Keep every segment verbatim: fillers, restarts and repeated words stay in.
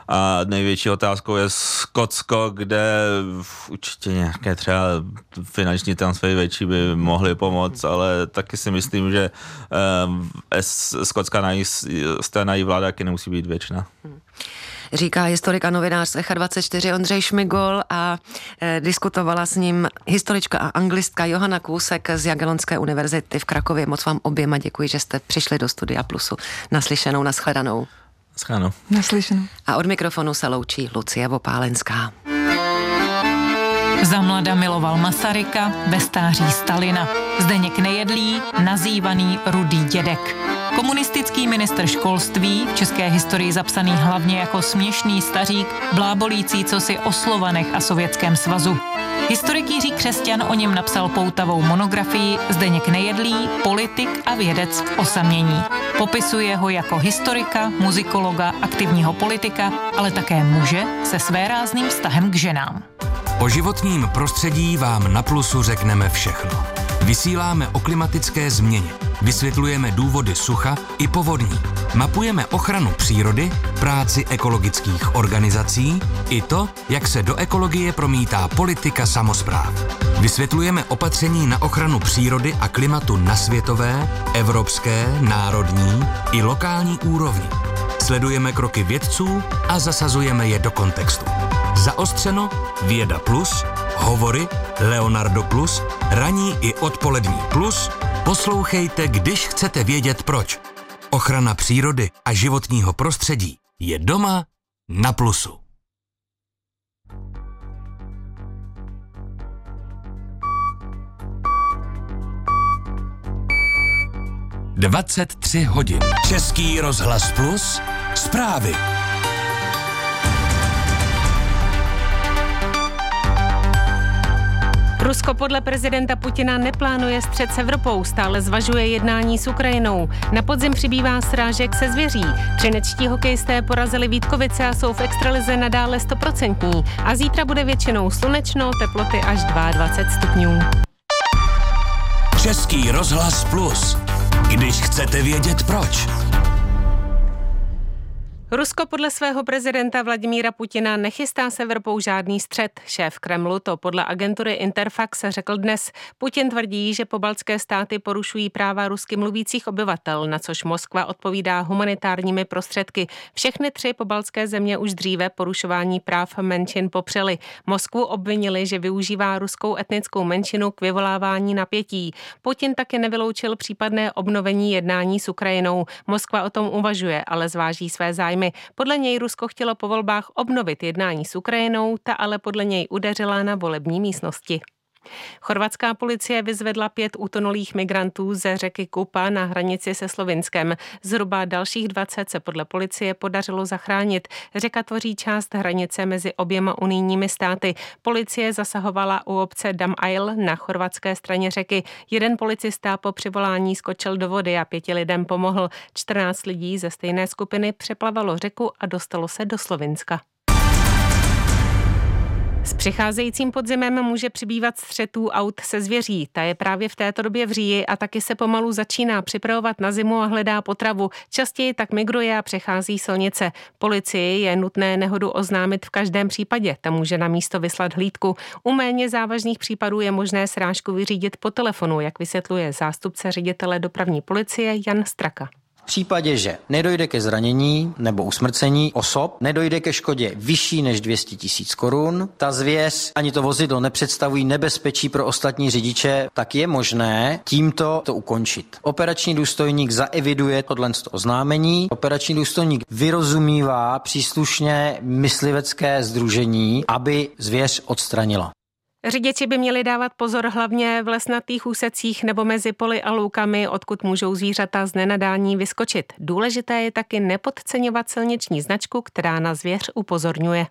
A největší otázkou je Skotsko, kde určitě nějaké třeba finanční transfery větší by mohly pomoct, ale taky si myslím, že eh, skotská strana i vláda taky nemusí být věčná. Říká historik a novinář z Echa dvacet čtyři Ondřej Šmigol a e, diskutovala s ním historička a anglistka Johana Kůsek z Jagellonské univerzity v Krakově. Moc vám oběma děkuji, že jste přišli do Studia Plusu. Naslyšenou, nashledanou. Nashledanou. Naslyšenou. A od mikrofonu se loučí Lucie Vopálenská. Za mlada miloval Masaryka, ve stáří Stalina. Zdeněk Nejedlý, nazývaný Rudý dědek. Komunistický ministr školství, v české historii zapsaný hlavně jako směšný stařík, blábolící cosi o Slovanech a Sovětském svazu. Historik Jiří Křesťan o něm napsal poutavou monografii Zdeněk Nejedlý, politik a vědec v osamění. Popisuje ho jako historika, muzikologa, aktivního politika, ale také muže se svérázným vztahem k ženám. O životním prostředí vám na Plusu řekneme všechno. Vysíláme o klimatické změně, vysvětlujeme důvody sucha i povodní, mapujeme ochranu přírody, práci ekologických organizací i to, jak se do ekologie promítá politika samospráv. Vysvětlujeme opatření na ochranu přírody a klimatu na světové, evropské, národní i lokální úrovni. Sledujeme kroky vědců a zasazujeme je do kontextu. Zaostřeno, Věda Plus, Hovory, Leonardo Plus, ranní i odpolední plus. Poslouchejte, když chcete vědět proč. Ochrana přírody a životního prostředí je doma na Plusu. dvacet tři hodin. Český rozhlas Plus. Zprávy. Rusko podle prezidenta Putina neplánuje střet s Evropou, stále zvažuje jednání s Ukrajinou. Na podzim přibývá srážek se zvěří. Třinečtí hokejisté porazili Vítkovice a jsou v extralize nadále stoprocentní. A zítra bude většinou slunečno, teploty až dvacet dva stupňů. Český rozhlas Plus. Když chcete vědět proč. Rusko podle svého prezidenta Vladimíra Putina nechystá s Evropou žádný střet. Šéf Kremlu to podle agentury Interfax řekl dnes. Putin tvrdí, že pobaltské státy porušují práva rusky mluvících obyvatel, na což Moskva odpovídá humanitárními prostředky. Všechny tři pobaltské země už dříve porušování práv menšin popřely. Moskvu obvinili, že využívá ruskou etnickou menšinu k vyvolávání napětí. Putin taky nevyloučil případné obnovení jednání s Ukrajinou. Moskva o tom uvažuje, ale zváží své zájmy. Podle něj Rusko chtělo po volbách obnovit jednání s Ukrajinou, ta ale podle něj udeřila na volební místnosti. Chorvatská policie vyzvedla pět utonulých migrantů ze řeky Kupa na hranici se Slovinskem. Zhruba dalších dvacet se podle policie podařilo zachránit. Řeka tvoří část hranice mezi oběma unijními státy. Policie zasahovala u obce Damajl na chorvatské straně řeky. Jeden policista po přivolání skočil do vody a pěti lidem pomohl. čtrnáct lidí ze stejné skupiny přeplavalo řeku a dostalo se do Slovinska. S přicházejícím podzimem může přibývat střetů aut se zvěří. Ta je právě v této době v říji a taky se pomalu začíná připravovat na zimu a hledá potravu. Častěji tak migruje a přechází silnice. Policii je nutné nehodu oznámit v každém případě. Ta může na místo vyslat hlídku. U méně závažných případů je možné srážku vyřídit po telefonu, jak vysvětluje zástupce ředitele dopravní policie Jan Straka. V případě, že nedojde ke zranění nebo usmrcení osob, nedojde ke škodě vyšší než dvě stě tisíc korun, ta zvěř ani to vozidlo nepředstavují nebezpečí pro ostatní řidiče, tak je možné tímto to ukončit. Operační důstojník zaeviduje tohle oznámení, operační důstojník vyrozumívá příslušně myslivecké sdružení, aby zvěř odstranila. Řidiči by měli dávat pozor hlavně v lesnatých úsecích nebo mezi poli a loukami, odkud můžou zvířata z nenadání vyskočit. Důležité je taky nepodceňovat silniční značku, která na zvěř upozorňuje.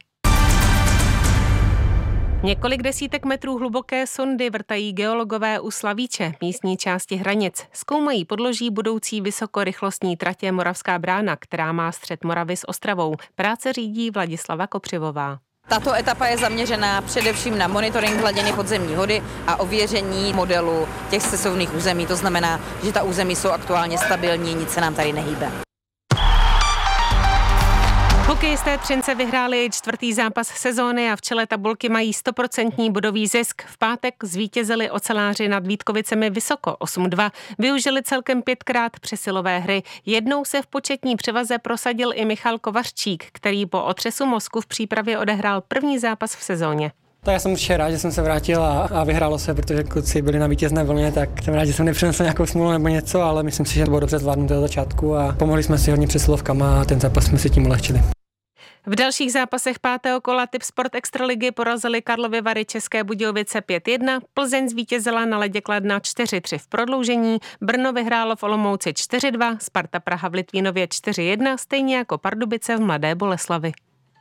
Několik desítek metrů hluboké sondy vrtají geologové u Slavíče, místní části hranic. Zkoumají podloží budoucí vysokorychlostní tratě Moravská brána, která má střed Moravy s Ostravou. Práce řídí Vladislava Kopřivová. Tato etapa je zaměřená především na monitoring hladiny podzemní vody a ověření modelu těch sesuvných území. To znamená, že ta území jsou aktuálně stabilní, nic se nám tady nehýbe. Hokejisté Třince vyhráli čtvrtý zápas sezóny a v čele tabulky mají stoprocentní bodový zisk. V pátek zvítězili oceláři nad Vítkovicemi vysoko osm dva. Využili celkem pětkrát přesilové hry. Jednou se v početní převaze prosadil i Michal Kovařčík, který po otřesu mozku v přípravě odehrál první zápas v sezóně. Tak já jsem určitě rád, že jsem se vrátil a, a vyhrálo se, protože kluci byli na vítězné vlně, tak jsem rád, že jsem nepřinesl nějakou smůlu nebo něco, ale myslím si, že to bylo dobře zvládnuté od začátku a pomohli jsme si hodně přesilovkama a ten zápas jsme si tím ulehčili. V dalších zápasech pátého kola Tip Sport Extraligy porazili Karlovy Vary České Budějovice pět jedna, Plzeň zvítězila na ledě Kladna čtyři tři v prodloužení, Brno vyhrálo v Olomouci čtyři dva, Sparta Praha v Litvínově čtyři jedna, stejně jako Pardubice v Mladé Boleslavi.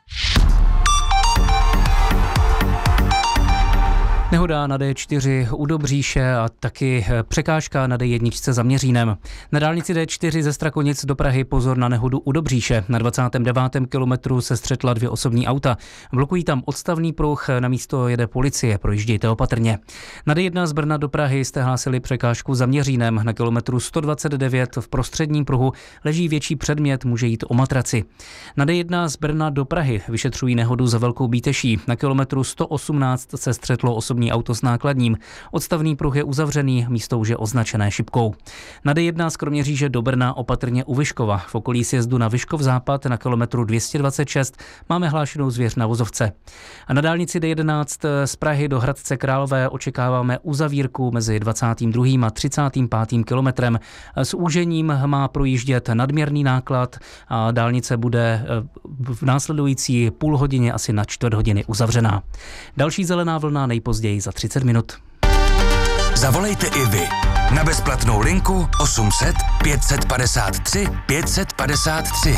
Nehoda na D čtyři u Dobříše a taky překážka na D jedna za Měřínem. Na dálnici D čtyři ze Strakonic do Prahy pozor na nehodu u Dobříše. Na dvacátém devátém kilometru se střetla dvě osobní auta. Blokují tam odstavný pruh, na místo jede policie, projíždějte opatrně. Na D jedna z Brna do Prahy jste hlásili překážku za Měřínem. Na kilometru sto dvacet devět v prostředním pruhu leží větší předmět, může jít o matraci. Na D jedna z Brna do Prahy vyšetřují nehodu za Velkou Bíteší. Na kilometru sto osmnáct se střetlo osobní auto s nákladním. Odstavný pruh je uzavřený, místo už je označené šipkou. Na D jedna z Kroměříže do Brna opatrně u Vyškova. V okolí sjezdu na Vyškov západ na kilometru dvě stě dvacet šest máme hlášenou zvěř na vozovce. A na dálnici D jedenáct z Prahy do Hradce Králové očekáváme uzavírku mezi dvacátým druhým a třicátým pátým kilometrem. S úžením má projíždět nadměrný náklad a dálnice bude v následující půl hodině asi na čtvrt hodiny uzavřená. Další zelená vlna nejpozději za třicet minut. Zavolejte i vy na bezplatnou linku osm set pět padesát tři pět padesát tři.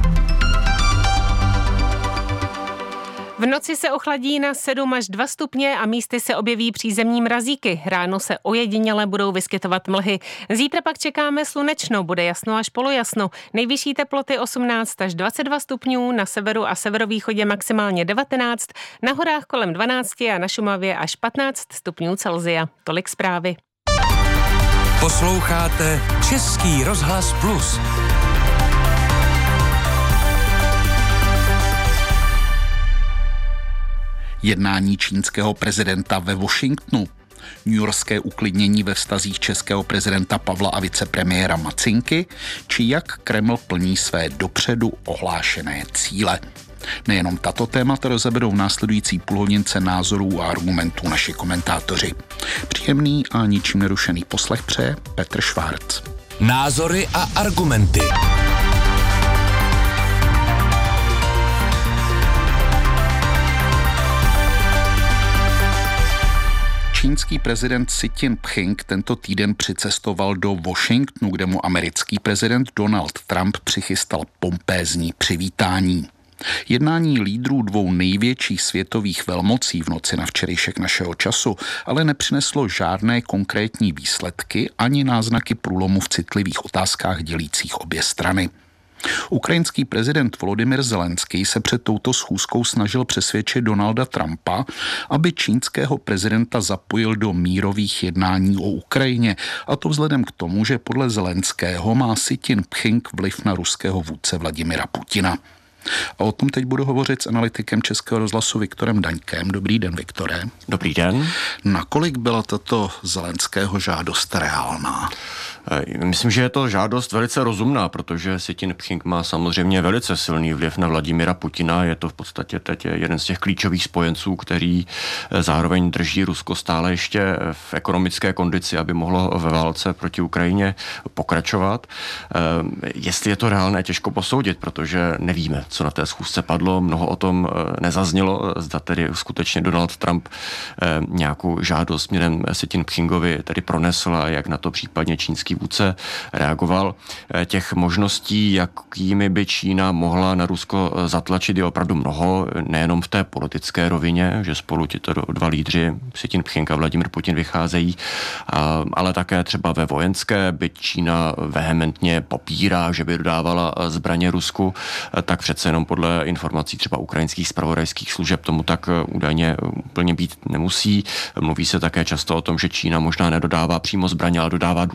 V noci se ochladí na sedm až dva stupně a místy se objeví přízemní mrazíky. Ráno se ojediněle budou vyskytovat mlhy. Zítra pak čekáme slunečno, bude jasno až polojasno. Nejvyšší teploty osmnáct až dvacet dva stupňů, na severu a severovýchodě maximálně devatenáct, na horách kolem dvanáct a na Šumavě až patnáct stupňů Celsia. Tolik zprávy. Posloucháte Český rozhlas Plus. Jednání čínského prezidenta ve Washingtonu, newyorské uklidnění ve vztazích českého prezidenta Pavla a vicepremiéra Macinky, či jak Kreml plní své dopředu ohlášené cíle. Nejenom tato témata rozeberou v následující půlhodince názorů a argumentů naši komentátoři. Příjemný a ničím nerušený poslech přeje Petr Švárc. Názory a argumenty. Čínský prezident Xi Jinping tento týden přicestoval do Washingtonu, kde mu americký prezident Donald Trump přichystal pompézní přivítání. Jednání lídrů dvou největších světových velmocí v noci na včerejšek našeho času ale nepřineslo žádné konkrétní výsledky ani náznaky průlomu v citlivých otázkách dělících obě strany. Ukrajinský prezident Volodymyr Zelenský se před touto schůzkou snažil přesvědčit Donalda Trumpa, aby čínského prezidenta zapojil do mírových jednání o Ukrajině, a to vzhledem k tomu, že podle Zelenského má Xi Jinping vliv na ruského vůdce Vladimira Putina. A o tom teď budu hovořit s analytikem Českého rozhlasu Viktorem Daňkem. Dobrý den, Viktore. Dobrý den. Nakolik byla tato Zelenského žádost reálná? Myslím, že je to žádost velice rozumná, protože Xi Jinping má samozřejmě velice silný vliv na Vladimira Putina. Je to v podstatě teď jeden z těch klíčových spojenců, který zároveň drží Rusko stále ještě v ekonomické kondici, aby mohlo ve válce proti Ukrajině pokračovat. Jestli je to reálné, těžko posoudit, protože nevíme, co na té schůzce padlo. Mnoho o tom nezaznělo. Zda tedy skutečně Donald Trump nějakou žádost směrem Xi Jinpingovi tedy pronesl a jak na to případně čínský vůdce reagoval. Těch možností, jakými by Čína mohla na Rusko zatlačit, je opravdu mnoho, nejenom v té politické rovině, že spolu tito dva lídři, Xi Jinping a Vladimir Putin, vycházejí, ale také třeba ve vojenské, byť Čína vehementně popírá, že by dodávala zbraně Rusku, tak přece jenom podle informací třeba ukrajinských zpravodajských služeb tomu tak údajně úplně být nemusí. Mluví se také často o tom, že Čína možná nedodává přímo zbraně, ale dodává důležitý materiál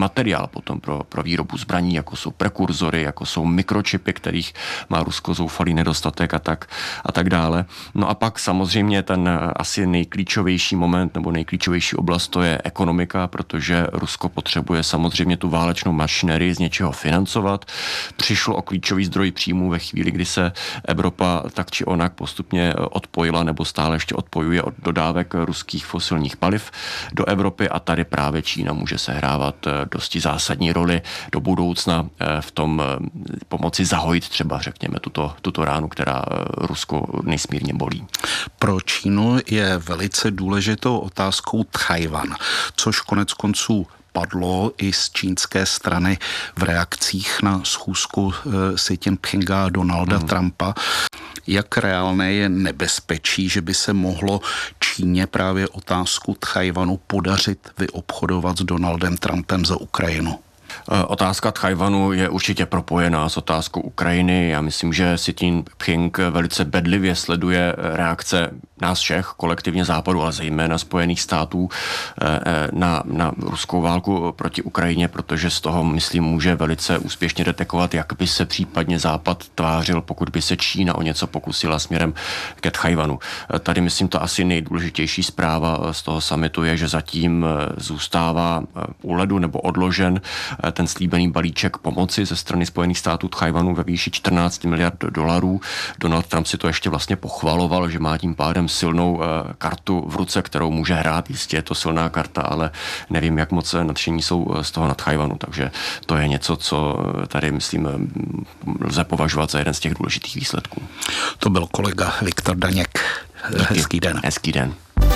materiál potom pro, pro výrobu zbraní, jako jsou prekurzory, jako jsou mikročipy, kterých má Rusko zoufalý nedostatek a tak, a tak dále. No a pak samozřejmě ten asi nejklíčovější moment nebo nejklíčovější oblast to je ekonomika, protože Rusko potřebuje samozřejmě tu válečnou mašinerii z něčeho financovat. Přišlo o klíčový zdroj příjmů ve chvíli, kdy se Evropa tak či onak postupně odpojila nebo stále ještě odpojuje od dodávek ruských fosilních paliv do Evropy a tady právě Čína může sehrávat dosti zásadní roli do budoucna v tom pomoci zahojit třeba, řekněme, tuto, tuto ránu, která Rusko nesmírně bolí. Pro Čínu je velice důležitou otázkou Tchaj-wan, což konec konců padlo i z čínské strany v reakcích na schůzku Xi Jinpinga a Donalda hmm. Trumpa. Jak reálné je nebezpečí, že by se mohlo Číně právě otázku Tchaj-wanu podařit vyobchodovat s Donaldem Trumpem za Ukrajinu? Otázka Tchaj-wanu je určitě propojená s otázkou Ukrajiny. Já myslím, že Xi Jinping velice bedlivě sleduje reakce nás všech, kolektivně Západu, ale zejména Spojených států na, na ruskou válku proti Ukrajině, protože z toho, myslím, může velice úspěšně detekovat, jak by se případně Západ tvářil, pokud by se Čína o něco pokusila směrem ke Tchaj-wanu. Tady, myslím, to asi nejdůležitější zpráva z toho summitu je, že zatím zůstává u ledu nebo odložen ten slíbený balíček pomoci ze strany Spojených států Tchaj-wanu ve výši čtrnáct miliard dolarů. Donald Trump si to ještě vlastně pochvaloval, že má tím pádem silnou uh, kartu v ruce, kterou může hrát. Jistě je to silná karta, ale nevím, jak moc nadšení jsou z toho na Tchaj-wanu, takže to je něco, co tady, myslím, lze považovat za jeden z těch důležitých výsledků. To byl kolega Viktor Daněk. Hezký den. Hezký den.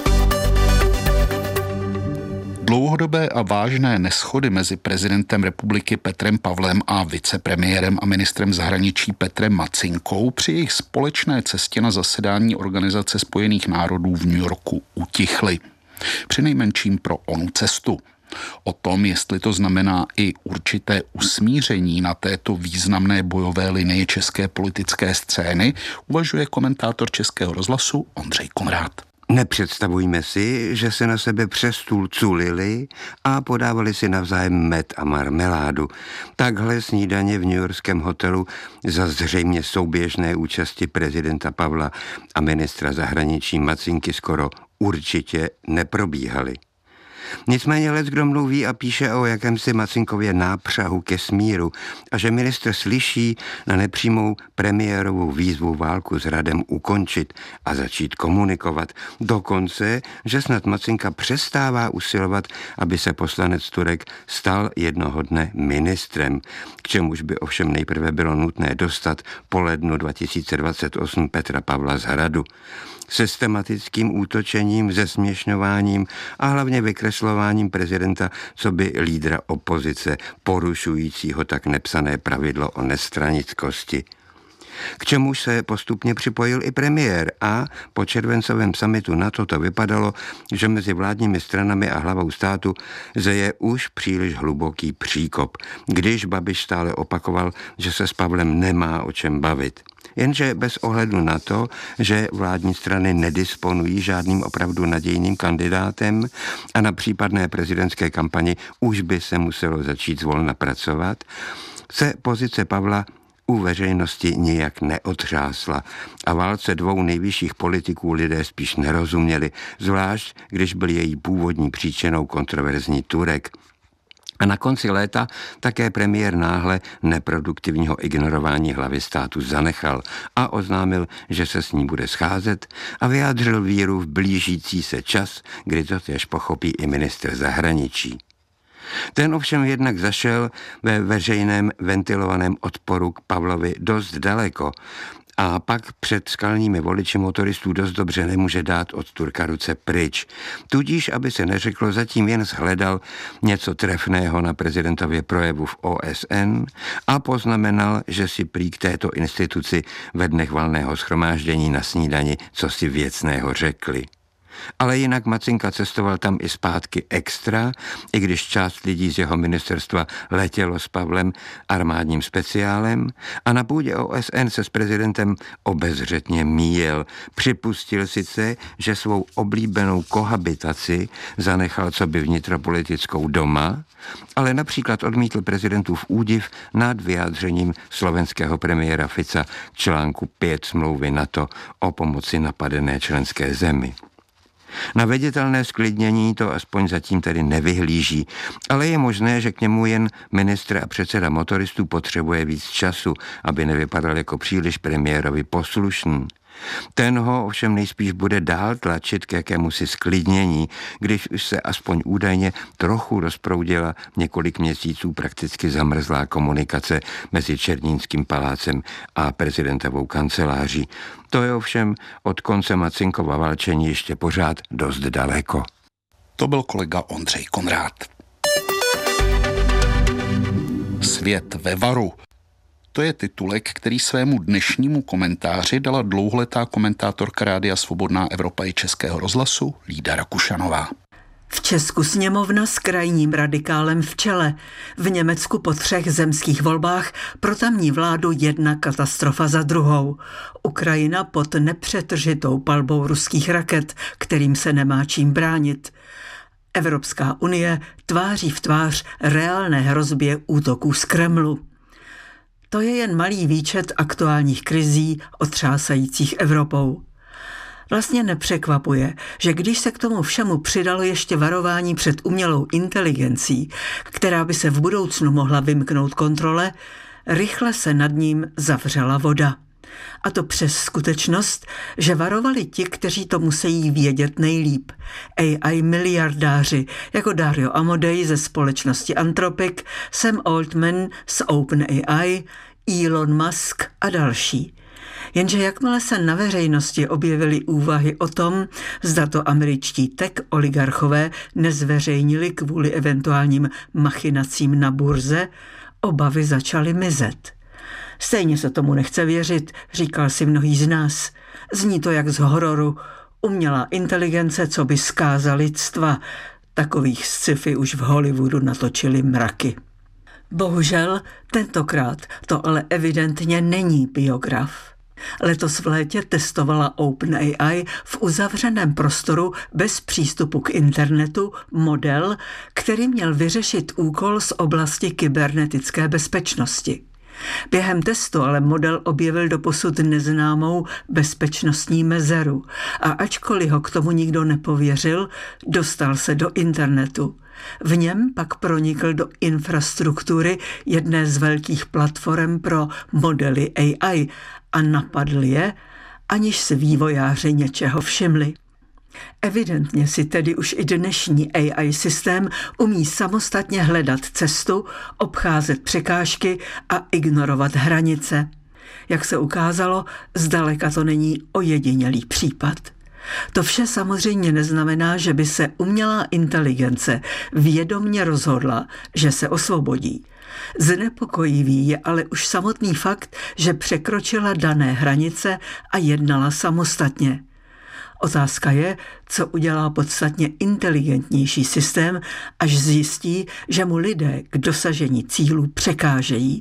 Dlouhodobé a vážné neshody mezi prezidentem republiky Petrem Pavlem a vicepremiérem a ministrem zahraničí Petrem Macinkou při jejich společné cestě na zasedání Organizace spojených národů v New Yorku utichly. Přinejmenším pro onu cestu. O tom, jestli to znamená i určité usmíření na této významné bojové linii české politické scény, uvažuje komentátor Českého rozhlasu Ondřej Konrád. Nepředstavujme si, že se na sebe přes stůl culili a podávali si navzájem med a marmeládu. Takhle snídaně v newyorském hotelu za zřejmě souběžné účasti prezidenta Pavla a ministra zahraničí Macinky skoro určitě neprobíhaly. Nicméně leckdo mluví a píše o jakémsi Macinkově nápřahu ke smíru a že ministr slyší na nepřímou premiérovou výzvu válku s Radem ukončit a začít komunikovat. Dokonce, že snad Macinka přestává usilovat, aby se poslanec Turek stal jednoho dne ministrem, k čemuž by ovšem nejprve bylo nutné dostat po lednu dva tisíce dvacet osm Petra Pavla z Hradu. Systematickým útočením, zesměšňováním a hlavně vykreslováním prezidenta coby lídra opozice, porušujícího tak nepsané pravidlo o nestranickosti. K čemuž se postupně připojil i premiér a po červencovém summitu NATO to vypadalo, že mezi vládními stranami a hlavou státu zeje už příliš hluboký příkop, když Babiš stále opakoval, že se s Pavlem nemá o čem bavit. Jenže bez ohledu na to, že vládní strany nedisponují žádným opravdu nadějným kandidátem a na případné prezidentské kampani už by se muselo začít zvolna pracovat, se pozice Pavla u veřejnosti nijak neotřásla a válce dvou nejvyšších politiků lidé spíš nerozuměli, zvlášť když byl její původní příčinou kontroverzní Turek. A na konci léta také premiér náhle neproduktivního ignorování hlavy státu zanechal a oznámil, že se s ní bude scházet a vyjádřil víru v blížící se čas, kdy to též pochopí i ministr zahraničí. Ten ovšem jednak zašel ve veřejném ventilovaném odporu k Pavlovi dost daleko a pak před skalními voliči motoristů dost dobře nemůže dát od Turka ruce pryč. Tudíž, aby se neřeklo, zatím jen shledal něco trefného na prezidentově projevu v O S N a poznamenal, že si prý k této instituci ve dnech valného shromáždění na snídani co si věcného řekli. Ale jinak Macinka cestoval tam i zpátky extra, i když část lidí z jeho ministerstva letělo s Pavlem armádním speciálem a na půdě O S N se s prezidentem obezřetně míjel. Připustil sice, že svou oblíbenou kohabitaci zanechal coby vnitropolitickou doma, ale například odmítl prezidentův údiv nad vyjádřením slovenského premiéra Fica k článku pět smlouvy NATO o pomoci napadené členské zemi. Na viditelné sklidnění to aspoň zatím tedy nevyhlíží, ale je možné, že k němu jen ministr a předseda motoristů potřebuje víc času, aby nevypadal jako příliš premiérovi poslušný. Ten ho ovšem nejspíš bude dál tlačit k jakémusi sklidnění, když už se aspoň údajně trochu rozproudila několik měsíců prakticky zamrzlá komunikace mezi Černínským palácem a prezidentovou kanceláří. To je ovšem od konce Macinkova válčení ještě pořád dost daleko. To byl kolega Ondřej Konrád. Svět ve varu. To je titulek, který svému dnešnímu komentáři dala dlouholetá komentátorka Rádia Svobodná Evropa i Českého rozhlasu Lída Rakušanová. V Česku sněmovna s krajním radikálem v čele. V Německu po třech zemských volbách pro tamní vládu jedna katastrofa za druhou. Ukrajina pod nepřetržitou palbou ruských raket, kterým se nemá čím bránit. Evropská unie tváří v tvář reálné hrozbě útoků z Kremlu. To je jen malý výčet aktuálních krizí otřásajících Evropou. Vlastně nepřekvapuje, že když se k tomu všemu přidalo ještě varování před umělou inteligencí, která by se v budoucnu mohla vymknout kontrole, rychle se nad ním zavřela voda. A to přes skutečnost, že varovali ti, kteří to musí vědět nejlíp. A I miliardáři, jako Dario Amodei ze společnosti Anthropic, Sam Altman z OpenAI, Elon Musk a další. Jenže jakmile se na veřejnosti objevily úvahy o tom, zda to američtí tech oligarchové nezveřejnili kvůli eventuálním machinacím na burze, obavy začaly mizet. Stejně se tomu nechce věřit, říkal si mnohý z nás. Zní to jak z hororu. Umělá inteligence, co by zkáza lidstva. Takových sci-fi už v Hollywoodu natočili mraky. Bohužel, tentokrát to ale evidentně není biograf. Letos v létě testovala OpenAI v uzavřeném prostoru bez přístupu k internetu model, který měl vyřešit úkol z oblasti kybernetické bezpečnosti. Během testu ale model objevil doposud neznámou bezpečnostní mezeru a ačkoliv ho k tomu nikdo nepověřil, dostal se do internetu. V něm pak pronikl do infrastruktury jedné z velkých platform pro modely A I a napadl je, aniž si vývojáři něčeho všimli. Evidentně si tedy už i dnešní A I systém umí samostatně hledat cestu, obcházet překážky a ignorovat hranice. Jak se ukázalo, zdaleka to není ojedinělý případ. To vše samozřejmě neznamená, že by se umělá inteligence vědomně rozhodla, že se osvobodí. Znepokojivý je ale už samotný fakt, že překročila dané hranice a jednala samostatně. Otázka je, co udělá podstatně inteligentnější systém, až zjistí, že mu lidé k dosažení cílů překážejí.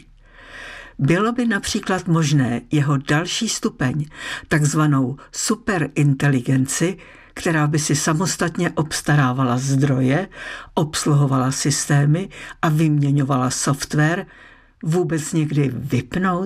Bylo by například možné jeho další stupeň, takzvanou superinteligenci, která by si samostatně obstarávala zdroje, obsluhovala systémy a vyměňovala software, vůbec někdy vypnout?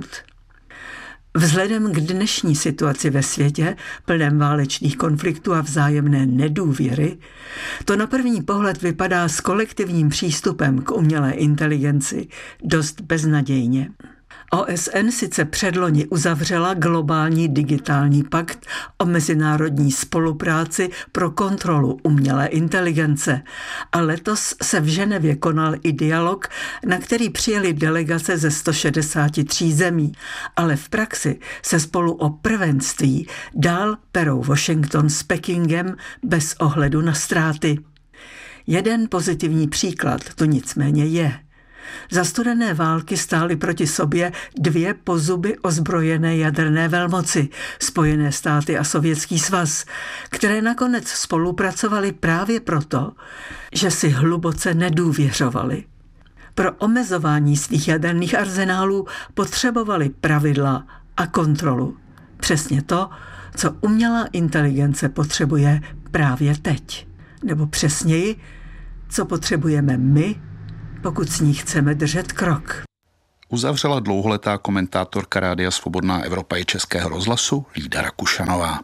Vzhledem k dnešní situaci ve světě, plném válečných konfliktů a vzájemné nedůvěry, to na první pohled vypadá s kolektivním přístupem k umělé inteligenci dost beznadějně. O S N sice předloni uzavřela globální digitální pakt o mezinárodní spolupráci pro kontrolu umělé inteligence a letos se v Ženevě konal i dialog, na který přijeli delegace ze sto šedesáti tří zemí, ale v praxi se spolu o prvenství dál perou Washington s Pekingem bez ohledu na ztráty. Jeden pozitivní příklad to nicméně je. Za studené války stály proti sobě dvě pozuby ozbrojené jaderné velmoci, Spojené státy a Sovětský svaz, které nakonec spolupracovaly právě proto, že si hluboce nedůvěřovaly. Pro omezování svých jaderných arzenálů potřebovali pravidla a kontrolu. Přesně to, co umělá inteligence potřebuje právě teď. Nebo přesněji, co potřebujeme my, pokud s ní chceme držet krok. Uzavřela dlouholetá komentátorka Rádia Svobodná Evropa i Českého rozhlasu Lída Rakušanová.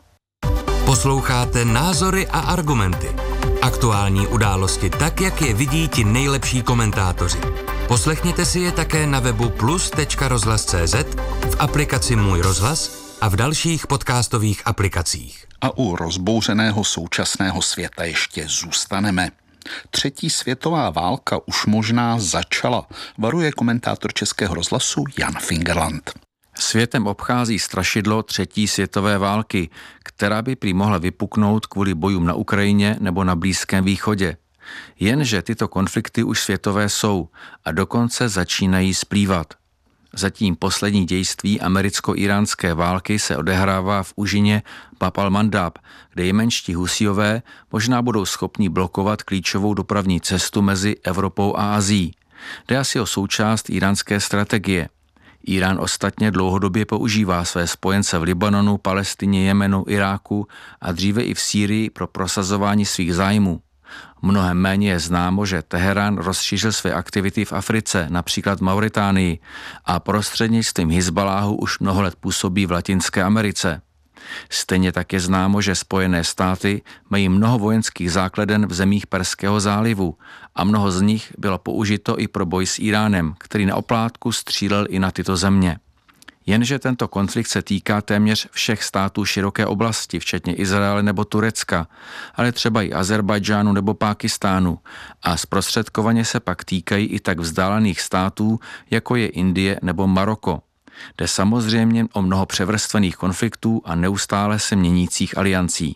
Posloucháte Názory a argumenty. Aktuální události tak, jak je vidí ti nejlepší komentátoři. Poslechněte si je také na webu plus tečka rozhlas tečka cé zet, v aplikaci Můj rozhlas a v dalších podcastových aplikacích. A u rozbouřeného současného světa ještě zůstaneme. Třetí světová válka už možná začala, varuje komentátor Českého rozhlasu Jan Fingerland. Světem obchází strašidlo třetí světové války, která by prý mohla vypuknout kvůli bojům na Ukrajině nebo na Blízkém východě. Jenže tyto konflikty už světové jsou a dokonce začínají splývat. Zatím poslední dějství americko-iránské války se odehrává v úžině Bab al-Mandab, kde jemenští Husíové možná budou schopni blokovat klíčovou dopravní cestu mezi Evropou a Asií. Jde asi o součást iránské strategie. Irán ostatně dlouhodobě používá své spojence v Libanonu, Palestině, Jemenu, Iráku a dříve i v Sýrii pro prosazování svých zájmů. Mnohem méně je známo, že Teherán rozšířil své aktivity v Africe, například v Mauritánii, a prostřednictvím Hizbaláhu už mnoho let působí v Latinské Americe. Stejně tak je známo, že Spojené státy mají mnoho vojenských základen v zemích Perského zálivu a mnoho z nich bylo použito i pro boj s Iránem, který na oplátku střílel i na tyto země. Jenže tento konflikt se týká téměř všech států široké oblasti, včetně Izraele nebo Turecka, ale třeba i Azerbajdžánu nebo Pákistánu a zprostředkovaně se pak týkají i tak vzdálených států, jako je Indie nebo Maroko. Jde samozřejmě o mnoho převrstvených konfliktů a neustále se měnících aliancí.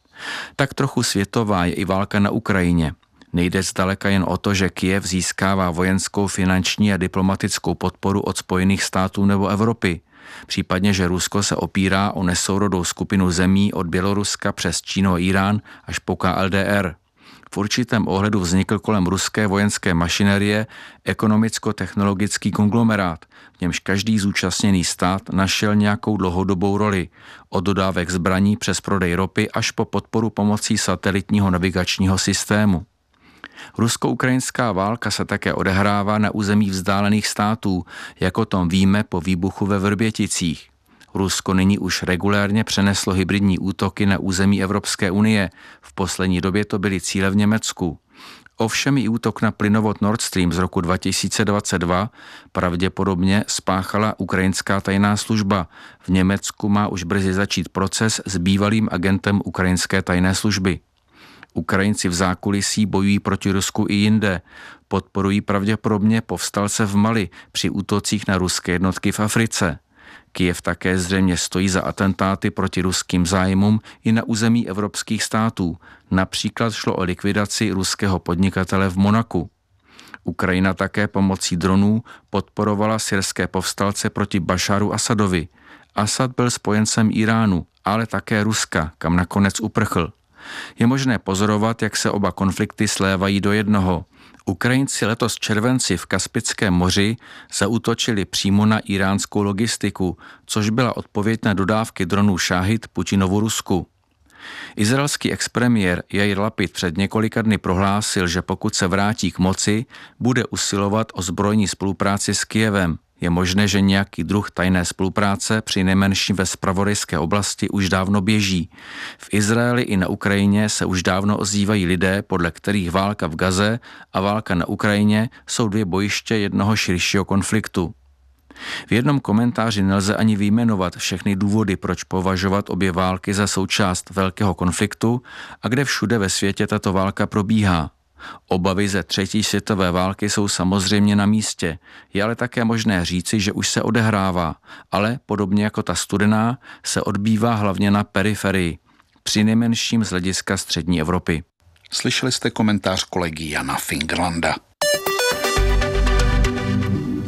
Tak trochu světová je i válka na Ukrajině. Nejde zdaleka jen o to, že Kyjev získává vojenskou, finanční a diplomatickou podporu od Spojených států nebo Evropy, případně že Rusko se opírá o nesourodou skupinu zemí od Běloruska přes Čínu a Irán až po K L D R. V určitém ohledu vznikl kolem ruské vojenské mašinerie ekonomicko-technologický konglomerát, v němž každý zúčastněný stát našel nějakou dlouhodobou roli, od dodávek zbraní přes prodej ropy až po podporu pomocí satelitního navigačního systému. Rusko-ukrajinská válka se také odehrává na území vzdálených států, jako tom víme po výbuchu ve Vrběticích. Rusko nyní už regulérně přeneslo hybridní útoky na území Evropské unie, v poslední době to byly cíle v Německu. Ovšem i útok na plynovod Nord Stream z roku dva tisíce dvacet dva pravděpodobně spáchala ukrajinská tajná služba. V Německu má už brzy začít proces s bývalým agentem ukrajinské tajné služby. Ukrajinci v zákulisí bojují proti Rusku i jinde. Podporují pravděpodobně povstalce v Mali při útocích na ruské jednotky v Africe. Kyjev také zřejmě stojí za atentáty proti ruským zájmům i na území evropských států. Například šlo o likvidaci ruského podnikatele v Monaku. Ukrajina také pomocí dronů podporovala syrské povstalce proti Bašaru Asadovi. Asad byl spojencem Iránu, ale také Ruska, kam nakonec uprchl. Je možné pozorovat, jak se oba konflikty slévají do jednoho. Ukrajinci letos v červenci v Kaspickém moři zaútočili přímo na iránskou logistiku, což byla odpověď na dodávky dronů Šáhid Putinovu Rusku. Izraelský expremiér Jair Lapid před několika dny prohlásil, že pokud se vrátí k moci, bude usilovat o zbrojní spolupráci s Kyjevem. Je možné, že nějaký druh tajné spolupráce při nejmenším ve zpravodajské oblasti už dávno běží. V Izraeli i na Ukrajině se už dávno ozývají lidé, podle kterých válka v Gaze a válka na Ukrajině jsou dvě bojiště jednoho širšího konfliktu. V jednom komentáři nelze ani vyjmenovat všechny důvody, proč považovat obě války za součást velkého konfliktu a kde všude ve světě tato válka probíhá. Obavy ze třetí světové války jsou samozřejmě na místě, je ale také možné říci, že už se odehrává, ale podobně jako ta studená se odbývá hlavně na periferii, přinejmenším z hlediska střední Evropy. Slyšeli jste komentář kolegy Jana Fingerlanda.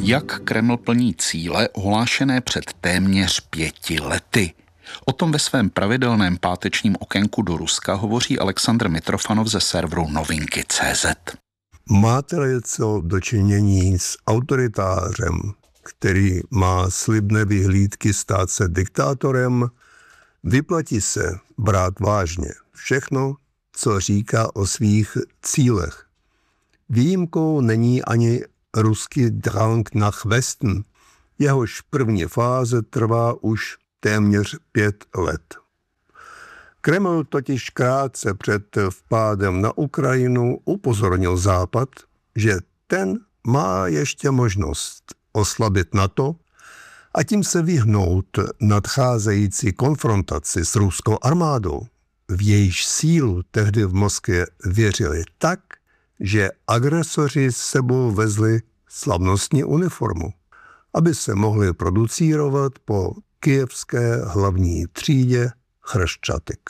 Jak Kreml plní cíle ohlášené před téměř pěti lety? O tom ve svém pravidelném pátečním okénku do Ruska hovoří Aleksandr Mitrofanov ze serveru novinky tečka cé zet. Máte-li co dočinění s autoritářem, který má slibné vyhlídky stát se diktátorem, vyplatí se brát vážně všechno, co říká o svých cílech. Výjimkou není ani ruský drang nach Westen, jehož první fáze trvá už téměř pět let. Kreml totiž krátce před vpádem na Ukrajinu upozornil Západ, že ten má ještě možnost oslabit NATO a tím se vyhnout nadcházející konfrontaci s ruskou armádou, v jejíž sílu tehdy v Moskvě věřili tak, že agresoři s sebou vezli slavnostní uniformu, aby se mohli producírovat po kyjevské hlavní třídě Chrščatyk.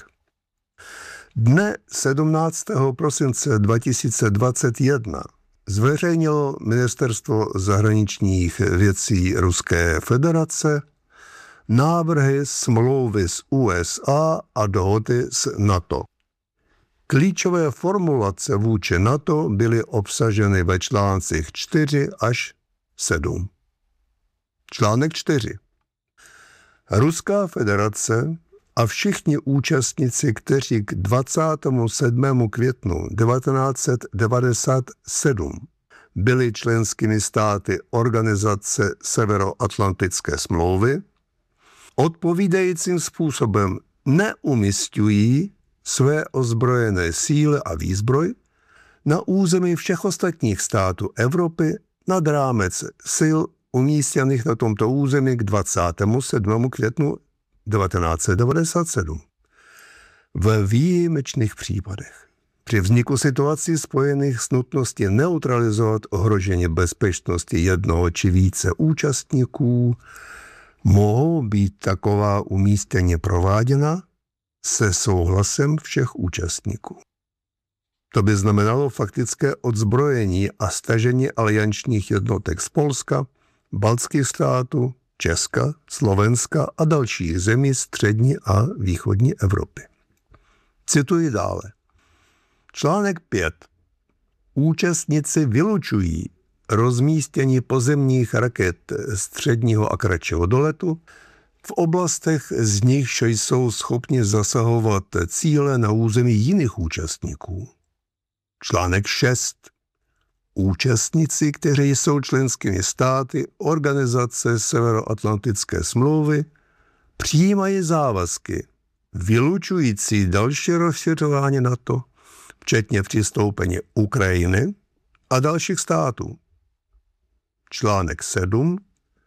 Dne sedmnáctého prosince dva tisíce dvacet jedna zveřejnilo Ministerstvo zahraničních věcí Ruské federace návrhy smlouvy s U S A a dohody s NATO. Klíčové formulace vůči NATO byly obsaženy ve článcích čtyři až sedm. Článek čtyři. Ruská federace a všichni účastníci, kteří k dvacátého sedmého května devatenáct set devadesát sedm byli členskými státy Organizace Severoatlantické smlouvy, odpovídajícím způsobem neumisťují své ozbrojené síly a výzbroj na území všech ostatních států Evropy nad rámec sil umístěných na tomto území k dvacátému sedmému květnu devatenáct set devadesát sedm. Ve výjimečných případech při vzniku situací spojených s nutností neutralizovat ohrožení bezpečnosti jednoho či více účastníků mohou být taková umístění prováděna se souhlasem všech účastníků. To by znamenalo faktické odzbrojení a stažení aliančních jednotek z Polska, baltských států, Česka, Slovenska a dalších zemí střední a východní Evropy. Cituji dále. Článek pět. Účastníci vylučují rozmístění pozemních raket středního a kratšího doletu v oblastech, z nichž jsou schopni zasahovat cíle na území jiných účastníků. Článek šest. Účastníci, kteří jsou členskými státy Organizace Severoatlantické smlouvy, přijímají závazky vylučující další rozšiřování NATO, včetně přistoupení Ukrajiny a dalších států. Článek sedm.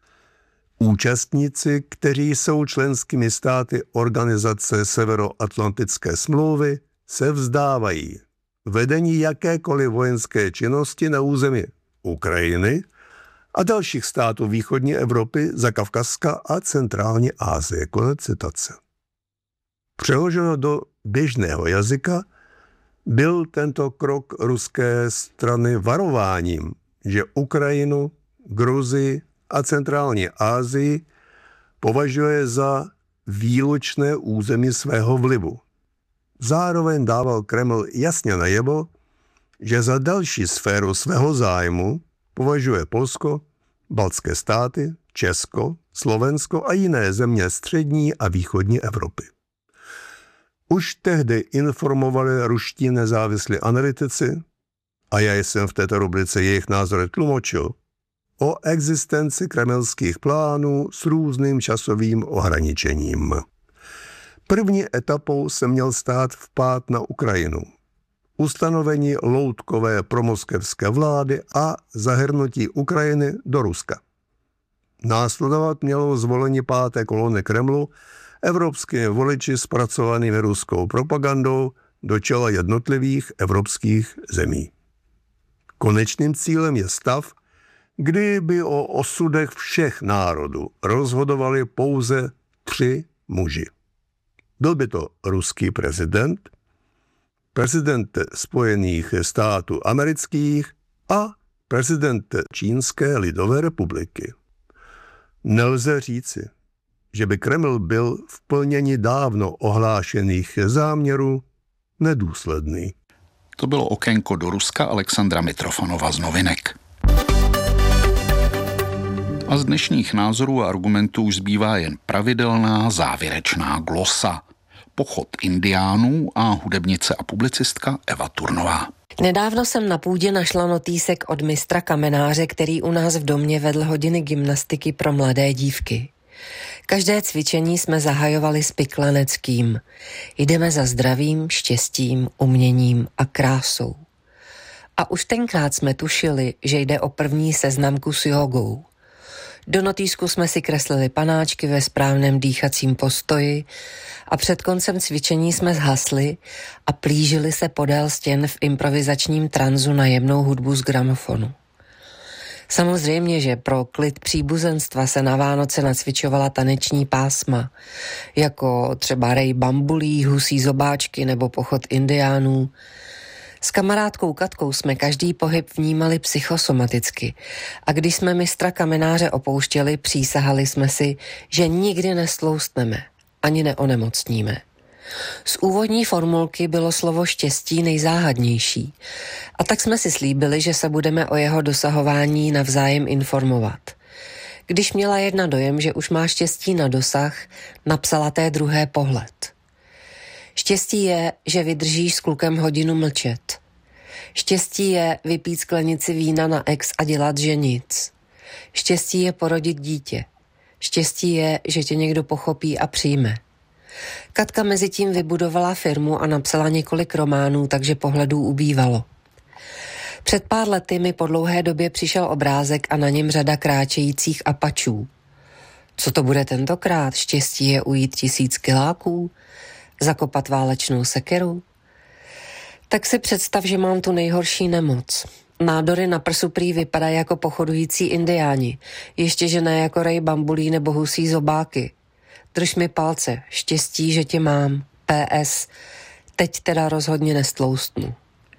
Účastníci, kteří jsou členskými státy Organizace Severoatlantické smlouvy, se vzdávají vedení jakékoliv vojenské činnosti na území Ukrajiny a dalších států východní Evropy, Zakavkazska a centrální Asie. Konec citace. Přeloženo do běžného jazyka byl tento krok ruské strany varováním, že Ukrajinu, Gruzii a centrální Asii považuje za výlučné území svého vlivu. Zároveň dával Kreml jasně najevo, že za další sféru svého zájmu považuje Polsko, baltské státy, Česko, Slovensko a jiné země střední a východní Evropy. Už tehdy informovali ruští nezávislí analytici, a já jsem v této rubrice jejich názory tlumočil, o existenci kremelských plánů s různým časovým ohraničením. První etapou se měl stát vpád na Ukrajinu, ustanovení loutkové promoskevské vlády a zahrnutí Ukrajiny do Ruska. Následovat mělo zvolení páté kolony Kremlu evropskými voliči zpracovanými ruskou propagandou do čela jednotlivých evropských zemí. Konečným cílem je stav, kdy by o osudech všech národů rozhodovali pouze tři muži. Byl by to ruský prezident, prezident Spojených států amerických a prezident Čínské lidové republiky. Nelze říci, že by Kreml byl v plnění dávno ohlášených záměrů nedůsledný. To bylo okénko do Ruska Alexandra Mitrofanova z Novinek. A z dnešních názorů a argumentů už zbývá jen pravidelná závěrečná glosa. Pochod indiánů a hudebnice a publicistka Eva Turnová. Nedávno jsem na půdě našla notýsek od mistra kamenáře, který u nás v domě vedl hodiny gymnastiky pro mladé dívky. Každé cvičení jsme zahajovali s Piklaneckým. Jdeme za zdravím, štěstím, uměním a krásou. A už tenkrát jsme tušili, že jde o první seznamku s jogou. Do notýsku jsme si kreslili panáčky ve správném dýchacím postoji a před koncem cvičení jsme zhasli a plížili se podél stěn v improvizačním tranzu na jemnou hudbu z gramofonu. Samozřejmě, že pro klid příbuzenstva se na Vánoce nacvičovala taneční pásma, jako třeba rej bambulí, husí zobáčky nebo pochod indiánů. S kamarádkou Katkou jsme každý pohyb vnímali psychosomaticky a když jsme mistra kamenáře opouštěli, přísahali jsme si, že nikdy nestloustneme, ani neonemocníme. Z úvodní formulky bylo slovo štěstí nejzáhadnější a tak jsme si slíbili, že se budeme o jeho dosahování navzájem informovat. Když měla jedna dojem, že už má štěstí na dosah, napsala té druhé pohled. Štěstí je, že vydržíš s klukem hodinu mlčet. Štěstí je vypít sklenici vína na ex a dělat, že nic. Štěstí je porodit dítě. Štěstí je, že tě někdo pochopí a přijme. Katka mezi tím vybudovala firmu a napsala několik románů, takže pohledů ubývalo. Před pár lety mi po dlouhé době přišel obrázek a na něm řada kráčejících apačů. Co to bude tentokrát? Štěstí je ujít tisíc kiláků? Zakopat válečnou sekeru? Tak si představ, že mám tu nejhorší nemoc. Nádory na prsu prý vypadají jako pochodující indiáni, ještě že ne jako rej bambulí nebo husí zobáky. Drž mi palce, štěstí, že tě mám. P S. Teď teda rozhodně nestloustnu.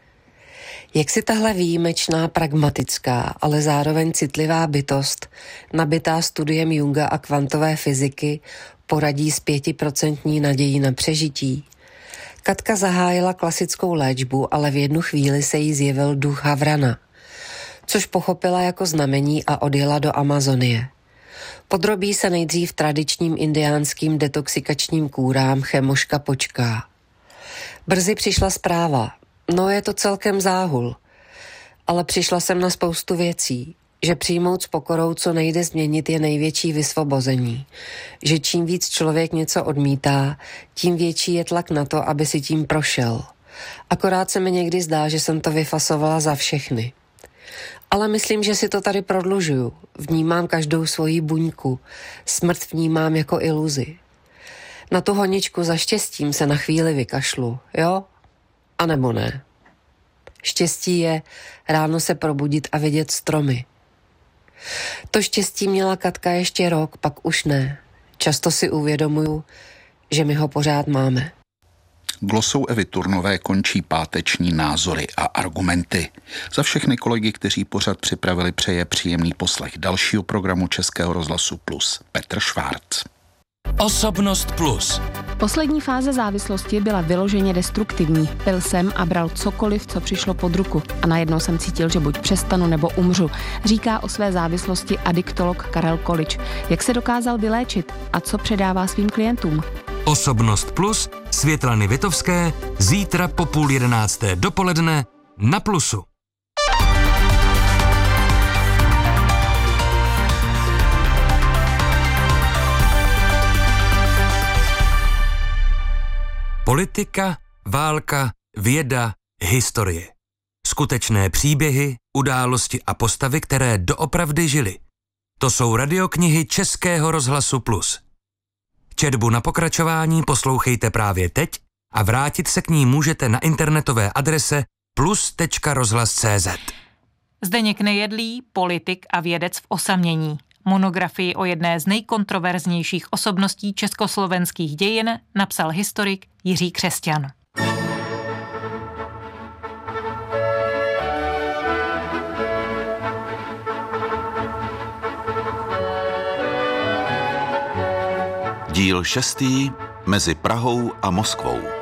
Jak si tahle výjimečná, pragmatická, ale zároveň citlivá bytost, nabitá studiem Junga a kvantové fyziky, poradí s pětiprocentní nadějí na přežití? Katka zahájila klasickou léčbu, ale v jednu chvíli se jí zjevil duch Havrana, což pochopila jako znamení a odjela do Amazonie. Podrobí se nejdřív tradičním indiánským detoxikačním kůrám, chemoška počká. Brzy přišla zpráva. No, je to celkem záhul. Ale přišla jsem na spoustu věcí. Že přijmout s pokorou, co nejde změnit, je největší vysvobození. Že čím víc člověk něco odmítá, tím větší je tlak na to, aby si tím prošel. Akorát se mi někdy zdá, že jsem to vyfasovala za všechny. Ale myslím, že si to tady prodlužuju. Vnímám každou svoji buňku. Smrt vnímám jako iluzi. Na tu honičku za štěstím se na chvíli vykašlu, jo? A nebo ne. Štěstí je ráno se probudit a vidět stromy. To štěstí měla Katka ještě rok, pak už ne. Často si uvědomuju, že my ho pořád máme. Glosou Evy Turnové končí páteční názory a argumenty. Za všechny kolegy, kteří pořad připravili, přeje příjemný poslech dalšího programu Českého rozhlasu Plus Petr Švárc. Osobnost Plus. Poslední fáze závislosti byla vyloženě destruktivní. Pil jsem a bral cokoliv, co přišlo pod ruku. A najednou jsem cítil, že buď přestanu nebo umřu. Říká o své závislosti adiktolog Karel Količ. Jak se dokázal vyléčit a co předává svým klientům? Osobnost Plus Světlany Vitovské zítra po půl jedenácté dopoledne na Plusu. Politika, válka, věda, historie. Skutečné příběhy, události a postavy, které doopravdy žily. To jsou radioknihy Českého rozhlasu Plus. Četbu na pokračování poslouchejte právě teď a vrátit se k ní můžete na internetové adrese plus tečka rozhlas tečka cé zet. Zdeněk Nejedlý, politik a vědec v osamění. Monografii o jedné z nejkontroverznějších osobností československých dějin napsal historik Jiří Křesťan. Díl šestý mezi Prahou a Moskvou.